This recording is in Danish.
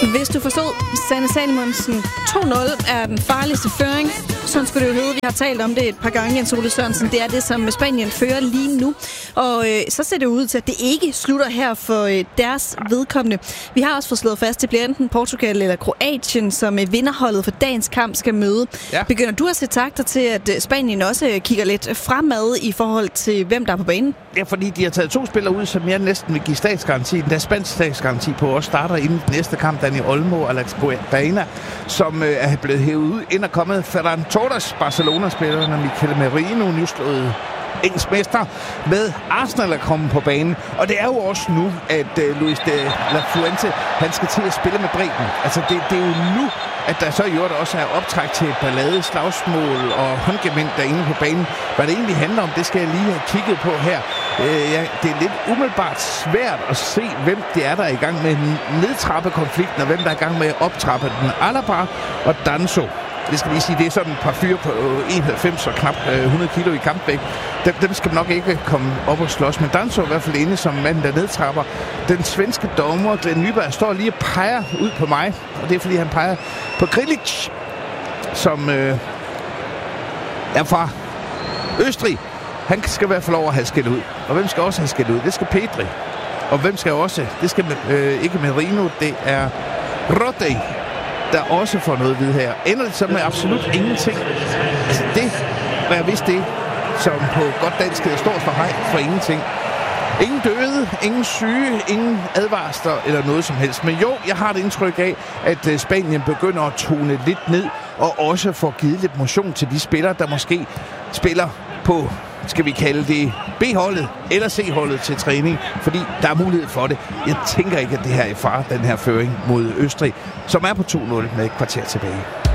Hvis du forstod, Sanne Salomonsen, 2-0 er den farligste føring. Sådan skulle det jo hedde. Vi har talt om det et par gange, Jens Ole Sørensen. Det er det, som Spanien fører lige nu. Og så ser det ud til, at det ikke slutter her for deres vedkommende. Vi har også fået slået fast, at det bliver enten Portugal eller Kroatien, som vinderholdet for dagens kamp skal møde. Ja. Begynder du at se takter til, at Spanien også kigger lidt fremad i forhold til, hvem der er på banen? Ja, fordi de har taget 2 spillere ud, som jeg næsten vil give statsgaranti. Der er spansk statsgaranti på også starter inden den næste kamp. Dani Olmo og Alex Baena, som er blevet hævet ud. Ind og kommet Ferran Torres, Barcelona-spilleren, og Mikel Merino, nu slået engelsk mester, med Arsenal er kommet på banen. Og det er jo også nu, at Luis de la Fuente, han skal til at spille med bredden. Altså, det er jo nu, at der så i øvrigt også er optræk til ballade, slagsmål og håndgemænd derinde på banen. Hvad det egentlig handler om, det skal jeg lige have kigget på her. Det er lidt umiddelbart svært at se, hvem det er, der er i gang med at nedtrappe konflikten, og hvem der er i gang med at optrappe den. Alaba og Danso. Det skal lige sige, det er sådan et par fyre på 91 og knap 100 kilo i kampvægt. Dem skal nok ikke komme op og slås, men Danso er i hvert fald inde som manden, der nedtrapper. Den svenske dommer, Glenn Nyberg, står lige og peger ud på mig, og det er fordi, han peger på Grilic, som er fra Østrig. Han skal i hvert fald over at have skældt ud. Og hvem skal også have skældt ud? Det skal Pedri. Og hvem skal også? Det skal ikke Merino, det er Rodri, der også får noget at vide her. Ender det så med absolut ingenting? Altså det var vist det, som på godt dansk hedder stort for hej for ingenting. Ingen døde, ingen syge, ingen advarsler eller noget som helst. Men jo, jeg har det indtryk af, at Spanien begynder at tone lidt ned, og også får givet lidt motion til de spillere, der måske spiller på, skal vi kalde det, B-holdet eller C-holdet til træning, fordi der er mulighed for det. Jeg tænker ikke, at det her er far, den her føring mod Østrig, som er på 2-0 med et kvarter tilbage.